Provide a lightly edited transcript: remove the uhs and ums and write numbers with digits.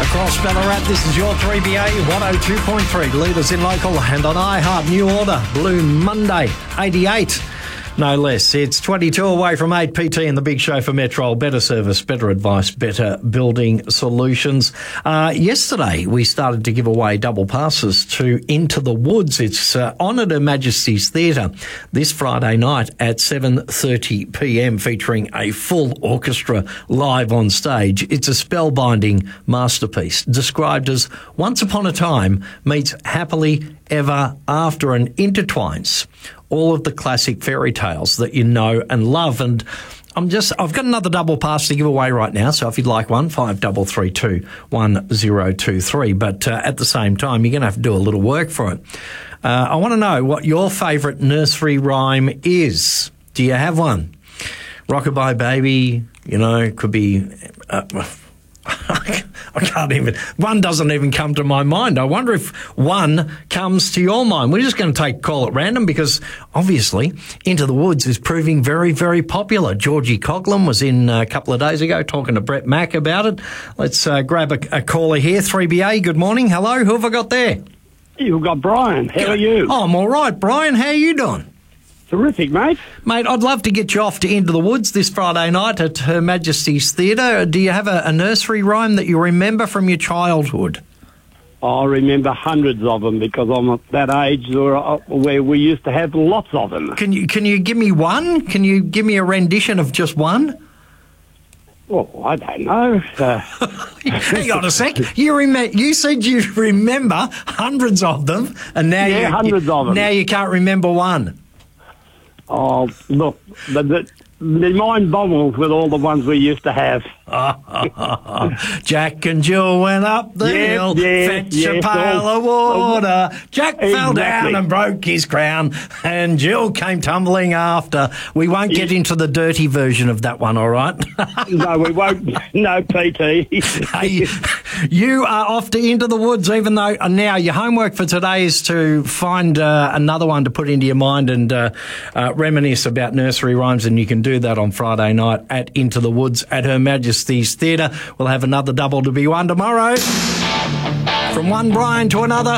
across Ballarat. This is your 3BA 102.3. Leaders in local and on iHeart. New Order, Blue Monday, 88. No less. It's 22 away from 8 PT in the big show for Metrol. Better service, better advice, better building solutions. Yesterday, we started to give away double passes to Into the Woods. It's on at Her Majesty's Theatre this Friday night at 7:30 p.m, featuring a full orchestra live on stage. It's a spellbinding masterpiece described as Once Upon a Time meets Happily Ever After and intertwines all of the classic fairy tales that you know and love. And I've got another double pass to give away right now. So if you'd like one, 5332 1023. But at the same time, you're going to have to do a little work for it. I want to know what your favourite nursery rhyme is. Do you have one? Rockabye Baby, could be... I can't even, one doesn't even come to my mind. I wonder if one comes to your mind. We're just going to call at random because obviously Into the Woods is proving very, very popular. Georgie Coughlin was in a couple of days ago talking to Brett Mack about it. Let's grab a caller here. 3BA, good morning. Hello, who have I got there? You've got Brian. How are you? Oh, I'm all right. Brian, how are you doing? Terrific, mate. Mate, I'd love to get you off to Into the Woods this Friday night at Her Majesty's Theatre. Do you have a nursery rhyme that you remember from your childhood? I remember hundreds of them because I'm at that age where we used to have lots of them. Can you give me one? Can you give me a rendition of just one? Well, I don't know. Hang on a sec. You said you remember hundreds of them, and now hundreds of them. Now you can't remember one. Oh, look, the mind boggles with all the ones we used to have. Jack and Jill went up the hill, fetch a pail of water. Jack fell down and broke his crown, and Jill came tumbling after. We won't get into the dirty version of that one, all right? No, we won't. No, PT. Hey, you are off to Into the Woods, even though now your homework for today is to find another one to put into your mind and reminisce about nursery rhymes, and you can do that on Friday night at Into the Woods at Her Majesty's Theatre. We'll have another double to be won tomorrow. From one Brian to another.